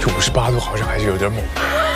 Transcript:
这58度好像还是有点猛。